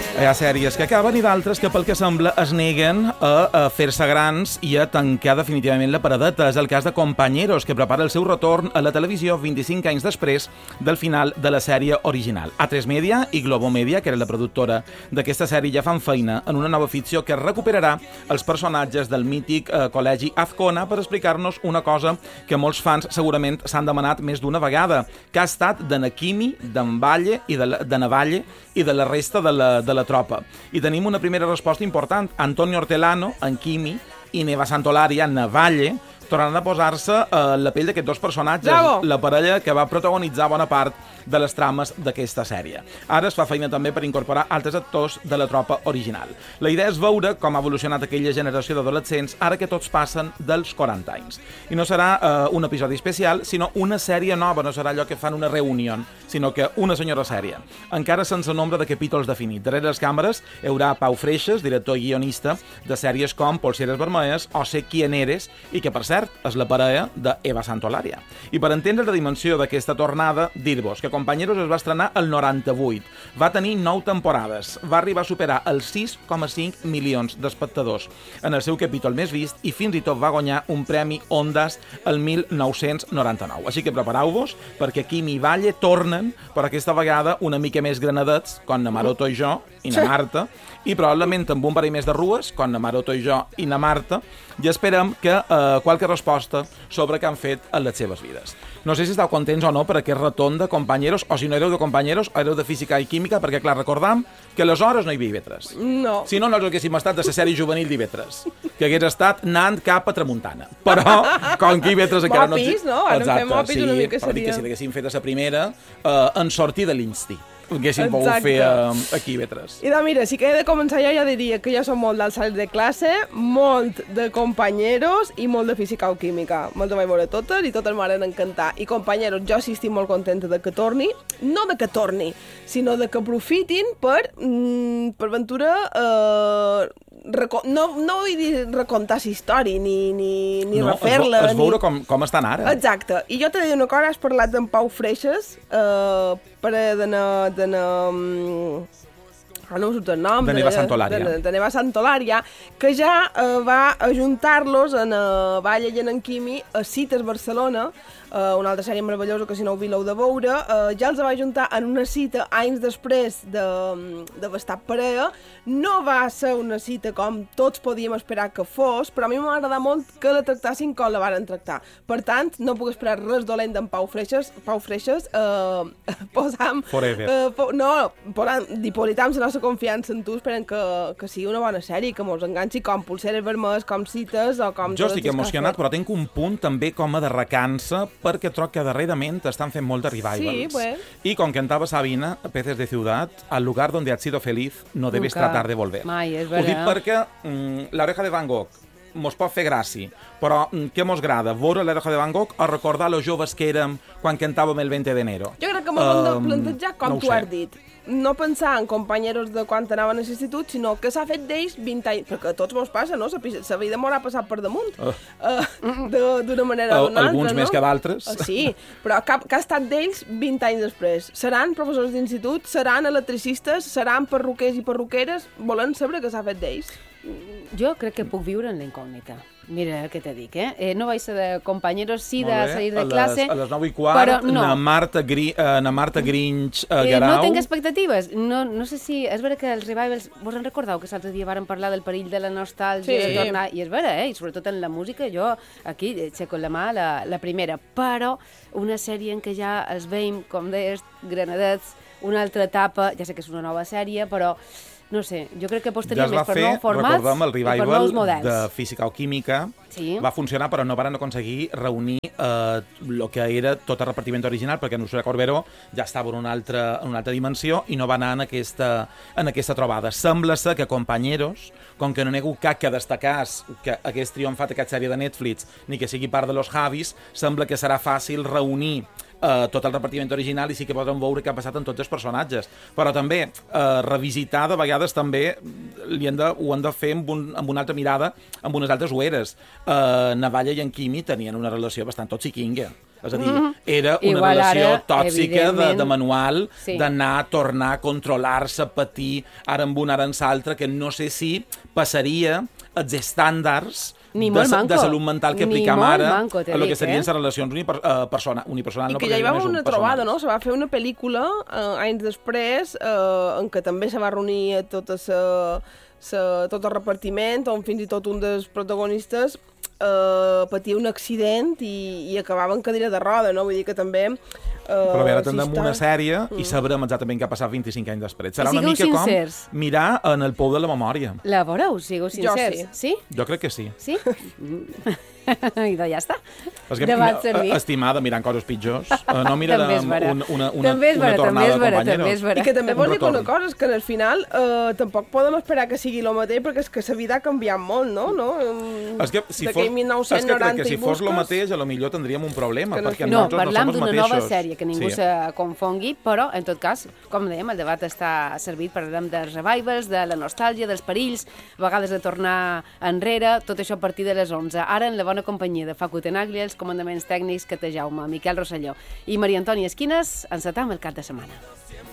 Hi ha sèries que acaben i d'altres que, pel que sembla, es neguen a fer-se grans i a tancar definitivament la paradeta. És el cas de Compañeros, que prepara el seu retorn a la televisió 25 anys després del final de la sèrie original. A3 Media i Globo Media, que era la productora d'aquesta sèrie, ja fan feina en una nova ficció que recuperarà els personatges del mític col·legi Azcona per explicar-nos una cosa que molts fans segurament s'han demanat més d'una vegada, que ha estat de na Quimi, d'en Valle i de na Valle i de la resta de la tropa. I tenim una primera resposta important. Antonio Hortelano, en Quimi, i Neva Santolària, en Valle, tornaran a posar-se la pell d'aquests dos personatges, Bravo! La parella que va protagonitzar bona part de les trames d'aquesta sèrie. Ara es fa feina també per incorporar altres actors de la tropa original. La idea és veure com ha evolucionat aquella generació d'adolescents ara que tots passen dels 40 anys. I no serà un episodi especial, sinó una sèrie nova, no serà allò que fan una reunió, sinó que una senyora sèrie. Encara sense nombre de capítols definit. Darrere les càmeres hi haurà Pau Freixas, director i guionista de sèries com Polseres Vermelles o Sé quién eres, i que, per cert, és la parella d'Eva Santolària. I per entendre la dimensió d'aquesta tornada, dir-vos que Compañeros es va estrenar el 98. Va tenir 9 temporades. Va arribar a superar els 6,5 milions d'espectadors en el seu capítol més vist i fins i tot va guanyar un premi Ondas el 1999. Així que prepareu-vos, perquè Quimi i Valle tornen, però aquesta vegada una mica més granadets, com na Maroto i jo, i na Marta, i probablement amb un parell més de rues, com na Maroto i jo i na Marta, i esperem que qualque resposta sobre què han fet en les seves vides. No sé si esteu contents o no per aquest retorn de Compañeros, o si no éreu de Compañeros, o éreu de Física i Química, perquè, clar, recordam que aleshores no hi havia IB3. No. Si no, no haguéssim estat de la sèrie juvenil d'IB3, que hagués estat anant cap a Tramuntana. Però, com que IB3 encara no... Mopis, no? Ara en fem mopis una mica però dic que seria... si l'haguéssim fet a la primera, en sortir de l'Insti. Haguéssim pogut Exacte. fer aquí IB3. I doncs mira, si que he de començar jo diria que jo som molt del salt de classe, molt de Compañeros i molt de Física o Química. Me'ls vaig veure totes i totes m'han encantat. I Compañeros, jo sí estic molt contenta de que torni, no de que torni, sinó de que aprofitin per ventura... no vull dir recontar la història ni refer-la. És veure com estan ara. Exacte. I jo t'he de dir una cosa, has parlat d'en Pau Freixas, no em surt el nom. De Neva Santolària. De Neva Santolària, que ja va ajuntar-los en Valle i en Quimi a Cites Barcelona, una altra sèrie meravellosa que si no ho l'heu de veure, ja els va ajuntar en una cita anys després d'haver estat parella. No va ser una cita com tots podíem esperar que fos, però a mi m'ha agradat molt que la tractassin com la varen tractar. Per tant, no puc esperar res dolent d'en Pau Freixas, posam... Forever. Dipositam la nostra confiança en tu, esperem que sigui una bona sèrie, que mos enganxi com Polseres Vermelles, com Cites o com... Jo estic emocionat, però tinc un punt també com a de recança, perquè troc que darrerament estan fent molt de revivals. Sí, bueno. Y con cantava Sabina, Peces de Ciudad, al lugar donde has sido feliz, no debes tratar de volver. Mai, és Ho dic vera. perquè l'Oreja de Van Gogh mos pot fer gràcia, però què mos agrada? Veure l'Oreja de Van Gogh o recordar los joves que érem quan cantàvem el 20 d'enero? Jo crec que m'ho hem de plantejar com no ho tu sé. has dit. No pensar en Compañeros de quan anaven a l'institut, sinó que s'ha fet d'ells 20 anys, perquè a tots mos passa, no? La vida m'ho ha passat per damunt, d'una manera o d'una altra, Alguns no? més que d'altres. Sí, però que ha estat d'ells 20 anys després. Seran professors d'institut, seran electricistes, seran perruquers i perruqueres, volen saber què s'ha fet d'ells. Jo crec que puc viure en la incògnita. Mira què te dic, No vaig ser de Compañeros, sí, de Molt bé. salir de classe. A les 9:15, però no. na Marta Grinch Guerau. No tinc expectatives. No sé si... És vera que els revivals... Vos en recordeu que l'altre dia vàrem parlar del perill de la nostàlgia, Sí. de tornar... I és vera, I sobretot en la música, jo aquí aixeco la mà la primera. Però una sèrie en què ja els veiem, com deies, granadets, una altra etapa, ja sé que és una nova sèrie, però... No sé, jo crec que apostaria més per nous formats recordem, el i per nous revival models. de Física o Química. Sí. Va funcionar, però no van aconseguir reunir el que era tot el repartiment original, perquè Nuria Corbero ja estava en una altra dimensió i no va anar en aquesta trobada. Sembla ser que Compañeros, com que no n'hi ha hagut cap que destacàs que hagués triomfat aquesta sèrie de Netflix ni que sigui part de los Javis, sembla que serà fàcil reunir tot el repartiment original i sí que podrem veure què ha passat en tots els personatges. Però també revisitar de vegades també ho han de fer amb una altra mirada, amb unes altres ueres. Navalla i en Quimi tenien una relació bastant toxiquinga. És a dir, era una Igual relació ara, tòxica evidentment, de manual, sí. d'anar, tornar, controlar-se, patir, ara amb un, ara amb l'altre, que no sé si passaria els estàndards de salut mental que aplicam ara a lo que serien les relacions unipersonals. I que ja hi va haver una trobada, no? Se va fer una pel·lícula anys després en què també se va reunir tot el repartiment, on fins i tot un dels protagonistes patia un accident i acabava en cadira de roda, no? Vull dir que també... Però a veure, tindrem una sèrie i sabrem exactament què ha passat 25 anys després. Serà una mica com mirar en el pou de la memòria. La veureu, sigueu sincers. Jo sí. Jo crec que sí. Sí? I doncs ja està. És que estimada mirant coses pitjors, no mirarem una tornada de companyeros. I que també vol dir una cosa, és que al final tampoc podem esperar que sigui el mateix, perquè és que la vida ha canviat molt, no? És que si fos el mateix, a lo millor tindríem un problema, perquè no, nosaltres no som els mateixos. parlam d'una nova sèrie, que ningú se confongui, però, en tot cas, com dèiem, el debat està servit, parlem dels revivals, de la nostàlgia, dels perills, a vegades de tornar enrere, tot això a partir de les 11. Ara, en la bona companyia de Facu Tenaglia, els comandaments tècnics Cata Jaume, Miquel Rosselló i Maria Antònia Esquines, encetam el cap de setmana.